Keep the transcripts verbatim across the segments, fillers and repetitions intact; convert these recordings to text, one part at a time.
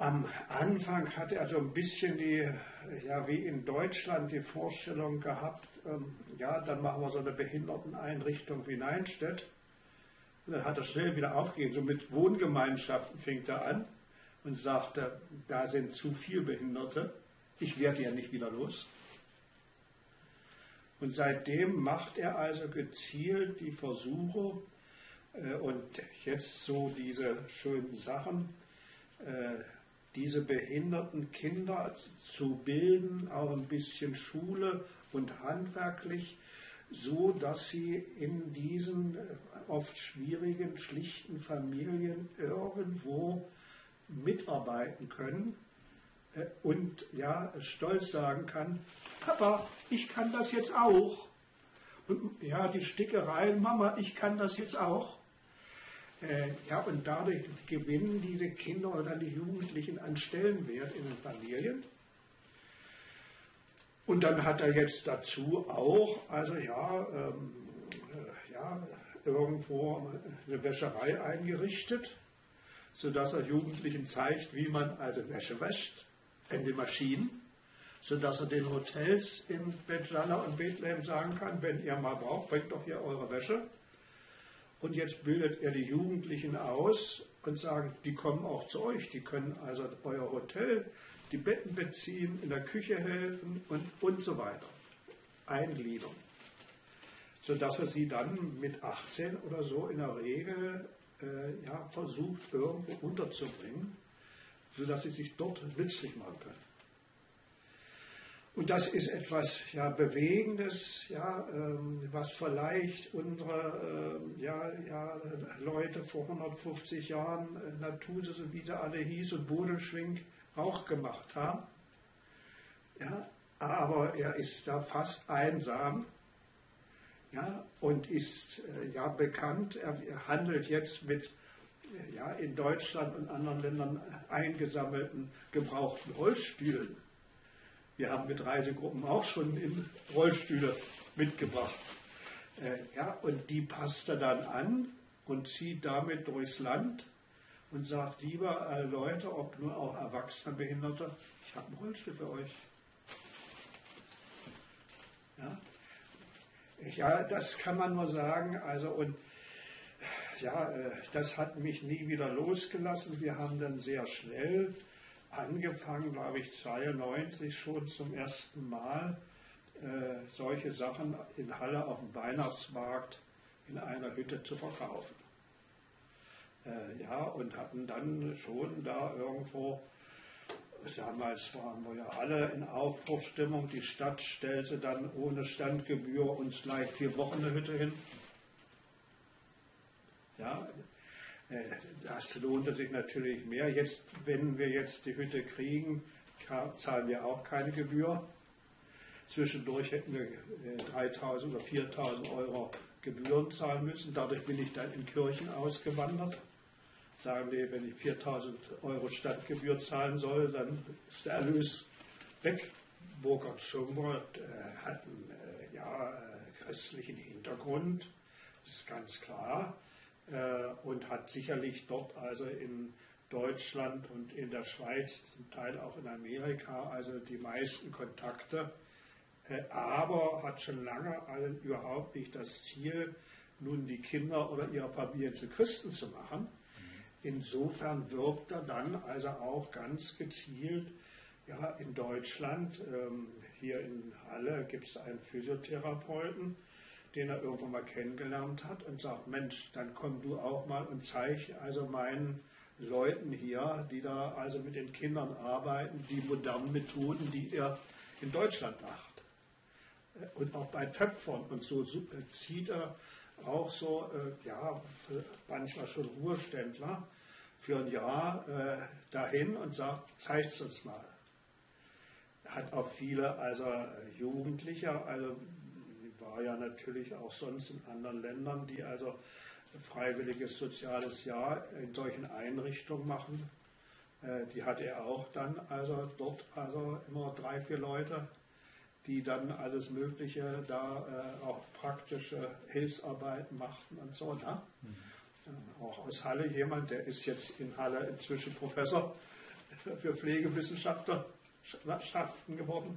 Am Anfang hatte er so ein bisschen die, ja wie in Deutschland, die Vorstellung gehabt, ähm, ja, dann machen wir so eine Behinderteneinrichtung wie Neinstedt. Und dann hat er schnell wieder aufgegeben, so mit Wohngemeinschaften fing er an und sagte, da sind zu viele Behinderte, ich werde ja nicht wieder los. Und seitdem macht er also gezielt die Versuche äh, und jetzt so diese schönen Sachen, äh, diese behinderten Kinder zu bilden, auch ein bisschen Schule und handwerklich, so dass sie in diesen oft schwierigen, schlichten Familien irgendwo mitarbeiten können und ja, stolz sagen kann, Papa, ich kann das jetzt auch. Und ja, die Stickereien, Mama, ich kann das jetzt auch. Äh, ja, und dadurch gewinnen diese Kinder oder die Jugendlichen an Stellenwert in den Familien. Und dann hat er jetzt dazu auch, also ja, ähm, äh, ja irgendwo eine Wäscherei eingerichtet, sodass er Jugendlichen zeigt, wie man also Wäsche wäscht in den Maschinen, sodass er den Hotels in Bet-Jana und Bethlehem sagen kann, wenn ihr mal braucht, bringt doch hier eure Wäsche. Und jetzt bildet er die Jugendlichen aus und sagt, die kommen auch zu euch, die können also euer Hotel, die Betten beziehen, in der Küche helfen und, und so weiter. Eingliedern. Sodass er sie dann mit achtzehn oder so in der Regel äh, ja, versucht, irgendwo unterzubringen, sodass sie sich dort nützlich machen können. Und das ist etwas ja, Bewegendes, ja, ähm, was vielleicht unsere ähm, ja, ja, Leute vor hundertfünfzig Jahren, äh, Natuse, so wie sie alle hieß, und Bodelschwingh auch gemacht haben. Ja, aber er ist da fast einsam, ja, und ist äh, ja bekannt. Er, er handelt jetzt mit äh, ja, in Deutschland und anderen Ländern eingesammelten gebrauchten Rollstühlen. Wir haben mit Reisegruppen auch schon in Rollstühle mitgebracht. Äh, ja, und die passt er dann an und zieht damit durchs Land und sagt, lieber äh, Leute, ob nur auch Erwachsene, Behinderte, ich habe einen Rollstuhl für euch. Ja? Ja, das kann man nur sagen. Also und ja, äh, das hat mich nie wieder losgelassen. Wir haben dann sehr schnell angefangen, glaube ich, zweiundneunzig schon zum ersten Mal äh, solche Sachen in Halle auf dem Weihnachtsmarkt in einer Hütte zu verkaufen. Äh, ja, und hatten dann schon da irgendwo, damals waren wir ja alle in Aufbruchstimmung, die Stadt stellte dann ohne Standgebühr uns gleich vier Wochen eine Hütte hin. Ja, das lohnte sich natürlich mehr. Jetzt, wenn wir jetzt die Hütte kriegen, zahlen wir auch keine Gebühr. Zwischendurch hätten wir dreitausend oder viertausend Euro Gebühren zahlen müssen. Dadurch bin ich dann in Kirchen ausgewandert. Sagen wir, wenn ich viertausend Euro Stadtgebühr zahlen soll, dann ist der Erlös weg. Burkhard Schumbert äh, hat einen äh, ja, äh, christlichen Hintergrund, das ist ganz klar. Und hat sicherlich dort also in Deutschland und in der Schweiz, zum Teil auch in Amerika, also die meisten Kontakte, aber hat schon lange also überhaupt nicht das Ziel, nun die Kinder oder ihre Familien zu Christen zu machen. Insofern wirbt er dann also auch ganz gezielt, ja, in Deutschland, ähm, hier in Halle gibt es einen Physiotherapeuten, den er irgendwann mal kennengelernt hat und sagt, Mensch, dann komm du auch mal und zeig also meinen Leuten hier, die da also mit den Kindern arbeiten, die modernen Methoden, die er in Deutschland macht. Und auch bei Töpfern und so zieht er auch so, ja, manchmal schon Ruheständler für ein Jahr dahin und sagt, zeig's uns mal. Er hat auch viele, also Jugendliche, also war ja natürlich auch sonst in anderen Ländern, die also freiwilliges soziales Jahr in solchen Einrichtungen machen. Äh, die hatte er auch dann, also dort also immer drei, vier Leute, die dann alles Mögliche da äh, auch praktische Hilfsarbeiten machten und so. Ne? Mhm. Äh, auch aus Halle jemand, der ist jetzt in Halle inzwischen Professor für Pflegewissenschaftler geworden.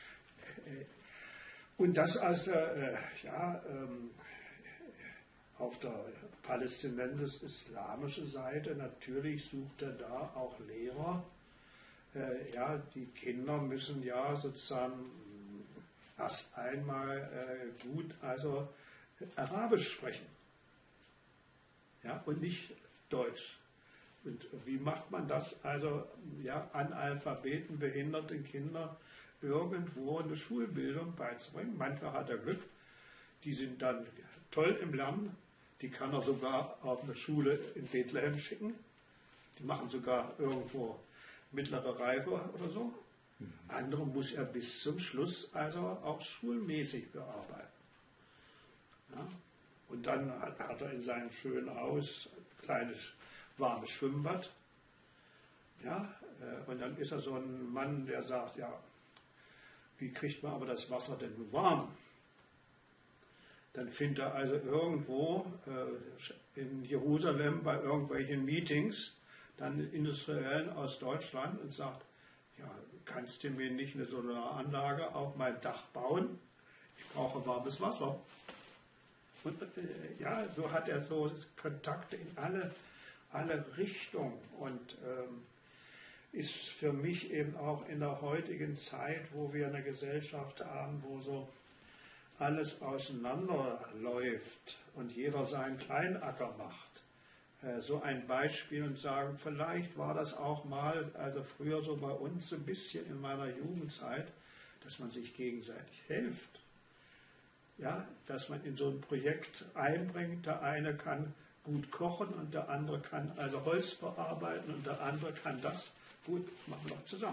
Und das also, äh, ja, ähm, auf der palästinensisch-islamischen Seite, natürlich sucht er da auch Lehrer. Äh, ja, die Kinder müssen ja sozusagen erst einmal äh, gut, also Arabisch sprechen. Ja, und nicht Deutsch. Und wie macht man das? Also, ja, Analphabeten, behinderten Kinder irgendwo eine Schulbildung beizubringen. Manchmal hat er Glück, die sind dann toll im Lernen, die kann er sogar auf eine Schule in Bethlehem schicken, die machen sogar irgendwo mittlere Reife oder so. Andere muss er bis zum Schluss also auch schulmäßig bearbeiten. Ja? Und dann hat, hat er in seinem schönen Haus ein kleines warmes Schwimmbad. Ja? Und dann ist er so ein Mann, der sagt, ja, wie kriegt man aber das Wasser denn warm? Dann findet er also irgendwo äh, in Jerusalem bei irgendwelchen Meetings dann Industriellen aus Deutschland und sagt, ja, kannst du mir nicht eine Solaranlage auf mein Dach bauen? Ich brauche warmes Wasser. Und äh, ja, so hat er so Kontakte in alle, alle Richtungen und ähm, ist für mich eben auch in der heutigen Zeit, wo wir eine Gesellschaft haben, wo so alles auseinanderläuft und jeder seinen Kleinacker macht, äh, so ein Beispiel und sagen, vielleicht war das auch mal, also früher so bei uns so ein bisschen in meiner Jugendzeit, dass man sich gegenseitig hilft. Ja, dass man in so ein Projekt einbringt, der eine kann gut kochen und der andere kann also Holz bearbeiten und der andere kann das. Gut, machen wir doch zusammen.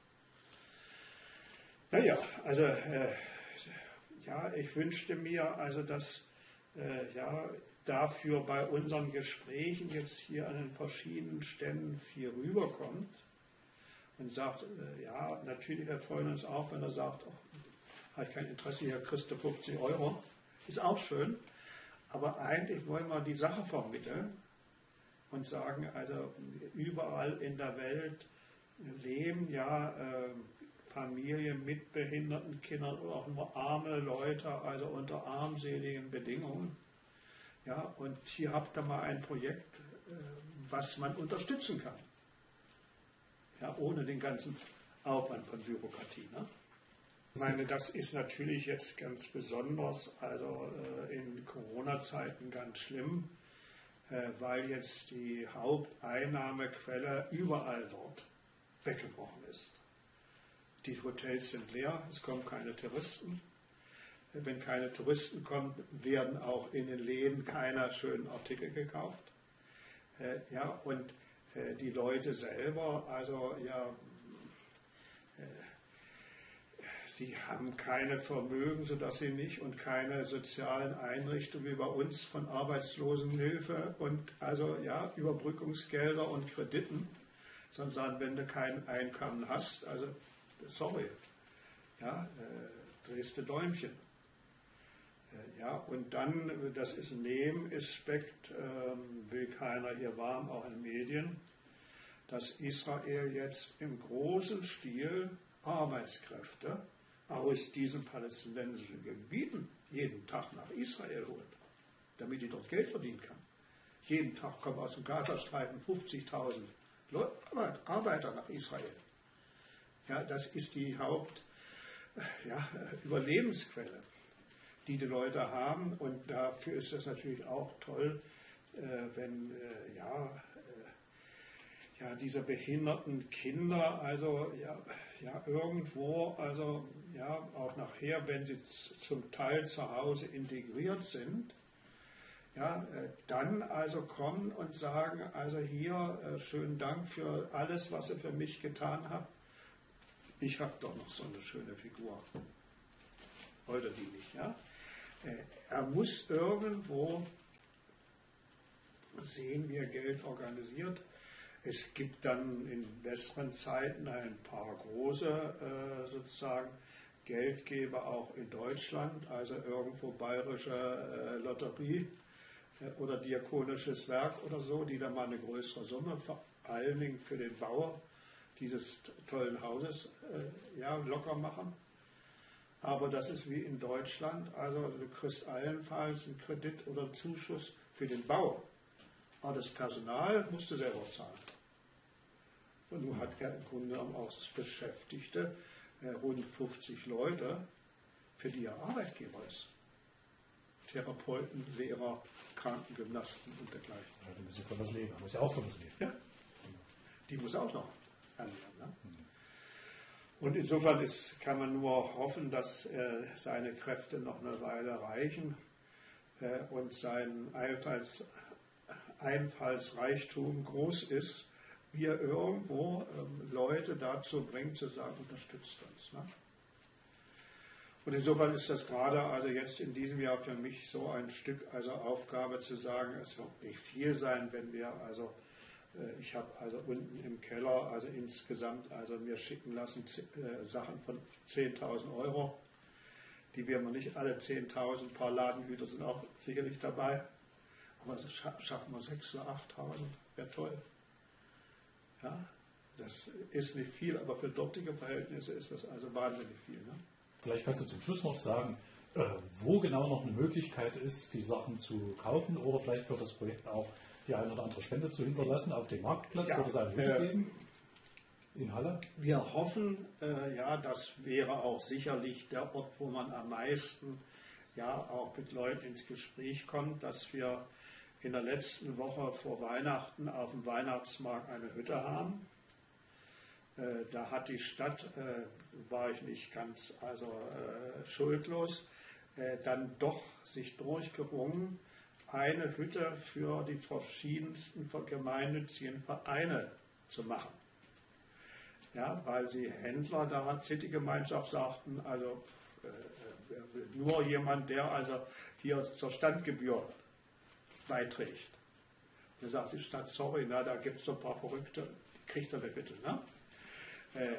Naja, also äh, ja, ich wünschte mir also, dass äh, ja, dafür bei unseren Gesprächen jetzt hier an den verschiedenen Ständen viel rüberkommt und sagt, äh, ja, natürlich, wir freuen uns auch, wenn er sagt, oh, habe ich kein Interesse, hier kriegst du fünfzig Euro, ist auch schön, aber eigentlich wollen wir die Sache vermitteln und sagen, also überall in der Welt leben ja äh, Familien mit behinderten Kindern oder auch nur arme Leute, also unter armseligen Bedingungen. Ja, und hier habt ihr mal ein Projekt, äh, was man unterstützen kann. Ja, ohne den ganzen Aufwand von Bürokratie. Ne? Ich meine, das ist natürlich jetzt ganz besonders, also äh, in Corona-Zeiten ganz schlimm, äh, weil jetzt die Haupteinnahmequelle überall dort weggebrochen ist. Die Hotels sind leer, es kommen keine Touristen. Wenn keine Touristen kommen, werden auch in den Läden keine schönen Artikel gekauft. Äh, ja, und äh, die Leute selber, also ja, äh, sie haben keine Vermögen, sodass sie nicht und keine sozialen Einrichtungen wie bei uns von Arbeitslosenhilfe und also ja, Überbrückungsgelder und Krediten, sondern sagen, wenn du kein Einkommen hast, also sorry, ja, äh, drehst du Däumchen. Äh, ja, und dann, das ist ein Nebenaspekt, äh, will keiner hier warm, auch in Medien, dass Israel jetzt im großen Stil Arbeitskräfte aus diesen palästinensischen Gebieten jeden Tag nach Israel holt, damit die dort Geld verdienen kann. Jeden Tag kommen aus dem Gazastreifen fünfzigtausend Arbeiter nach Israel. Ja, das ist die Haupt, ja, Überlebensquelle, die die Leute haben. Und dafür ist es natürlich auch toll, äh, wenn äh, ja, äh, ja, diese behinderten Kinder, also ja, ja, irgendwo, also ja, auch nachher, wenn sie zum Teil zu Hause integriert sind, ja, äh, dann also kommen und sagen, also hier, äh, schönen Dank für alles, was ihr für mich getan habt. Ich habe doch noch so eine schöne Figur. Oder die nicht, ja. Äh, er muss irgendwo sehen, wie er Geld organisiert. Es gibt dann in besseren Zeiten ein paar große äh, sozusagen Geldgeber auch in Deutschland, also irgendwo bayerische äh, Lotterie äh, oder diakonisches Werk oder so, die da mal eine größere Summe, vor allen Dingen für den Bau, dieses tollen Hauses äh, ja, locker machen. Aber das ist wie in Deutschland, also du kriegst allenfalls einen Kredit oder einen Zuschuss für den Bau. Aber das Personal musst du selber zahlen. Und nun hat er im Grunde genommen auch das Beschäftigte, äh, rund fünfzig Leute, für die er Arbeitgeber ist. Therapeuten, Lehrer, Krankengymnasten und dergleichen. Ja, die müssen von was leben, muss ja auch von was leben. Ja, die muss auch noch ernähren. Ne? Mhm. Und insofern ist, kann man nur hoffen, dass äh, seine Kräfte noch eine Weile reichen äh, und sein Einfalls, Einfallsreichtum groß ist, wie er irgendwo ähm, Leute dazu bringt, zu sagen, unterstützt uns. Ne? Und insofern ist das gerade also jetzt in diesem Jahr für mich so ein Stück also Aufgabe zu sagen, es wird nicht viel sein, wenn wir also ich habe also unten im Keller also insgesamt also mir schicken lassen äh, Sachen von zehntausend Euro. Die werden wir nicht alle zehntausend, ein paar Ladenhüter sind auch sicherlich dabei. Aber das schaffen wir sechstausend oder achttausend, wäre toll. Ja, das ist nicht viel, aber für dortige Verhältnisse ist das also wahnsinnig viel. Ne? Vielleicht kannst du zum Schluss noch sagen, äh, wo genau noch eine Möglichkeit ist, die Sachen zu kaufen oder vielleicht für das Projekt auch die eine oder andere Spende zu hinterlassen auf dem Marktplatz, ja, wird es eine Hütte äh, geben in Halle? Wir hoffen, äh, ja, das wäre auch sicherlich der Ort, wo man am meisten ja auch mit Leuten ins Gespräch kommt, dass wir in der letzten Woche vor Weihnachten auf dem Weihnachtsmarkt eine Hütte haben. Äh, da hat die Stadt, äh, war ich nicht ganz also äh, schuldlos, äh, dann doch sich durchgerungen, eine Hütte für die verschiedensten gemeinnützigen Vereine zu machen. Ja, weil die Händler der City-Gemeinschaft sagten, also äh, nur jemand, der also hier zur Standgebühr beiträgt. Da sagt die Stadt, sorry, na, da gibt es so ein paar Verrückte, kriegt er eine Hütte. Ne? Äh,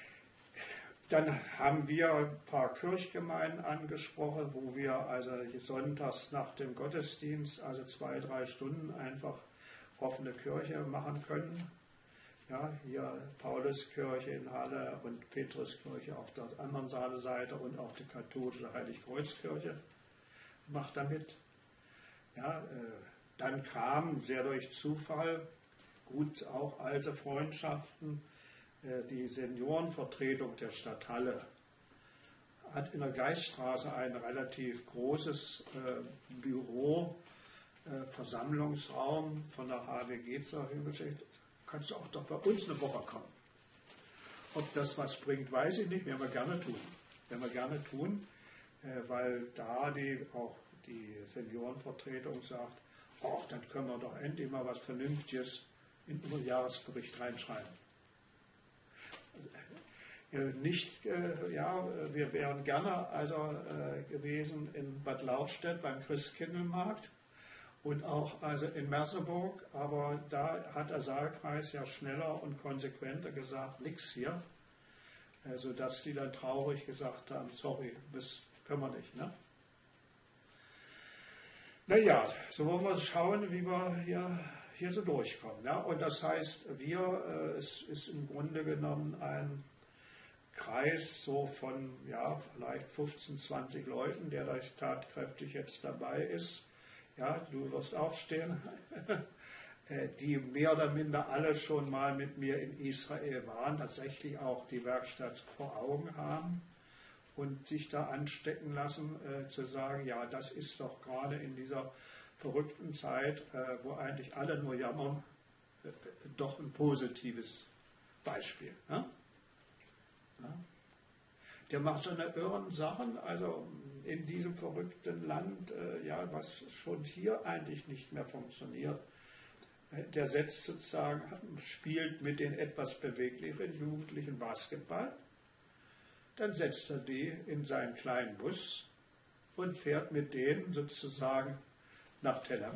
Dann haben wir ein paar Kirchgemeinden angesprochen, wo wir also sonntags nach dem Gottesdienst, also zwei, drei Stunden einfach offene Kirche machen können. Ja, hier Pauluskirche in Halle und Petruskirche auf der anderen Seite und auch die katholische Heiligkreuzkirche macht damit. Ja, äh, dann kam sehr durch Zufall, gut auch alte Freundschaften, die Seniorenvertretung der Stadt Halle hat in der Geiststraße ein relativ großes äh, Büro, äh, Versammlungsraum von der H W G zur Verfügung gestellt. Kannst du auch doch bei uns eine Woche kommen. Ob das was bringt, weiß ich nicht, werden wir gerne tun. Werden wir gerne tun, äh, weil da die, auch die Seniorenvertretung sagt, oh, dann können wir doch endlich mal was Vernünftiges in unseren Jahresbericht reinschreiben. Nicht, äh, ja, wir wären gerne also äh, gewesen in Bad Lauchstädt beim Christkindlmarkt und auch also in Merseburg, aber da hat der Saalkreis ja schneller und konsequenter gesagt, nichts hier, äh, sodass die dann traurig gesagt haben, sorry, das können wir nicht. Ne? Naja, so wollen wir schauen, wie wir hier, hier so durchkommen. Ja? Und das heißt, wir, äh, es ist im Grunde genommen ein Kreis so von ja, vielleicht fünfzehn, zwanzig Leuten, der da tatkräftig jetzt dabei ist. Ja, du wirst auch stehen, die mehr oder minder alle schon mal mit mir in Israel waren, tatsächlich auch die Werkstatt vor Augen haben und sich da anstecken lassen, äh, zu sagen, ja, das ist doch gerade in dieser verrückten Zeit, äh, wo eigentlich alle nur jammern, äh, doch ein positives Beispiel. Ne? Ja. Der macht so eine irren Sachen, also in diesem verrückten Land, äh, ja, was schon hier eigentlich nicht mehr funktioniert. Der setzt sozusagen, spielt mit den etwas beweglichen Jugendlichen Basketball, dann setzt er die in seinen kleinen Bus und fährt mit denen sozusagen nach Tel Aviv.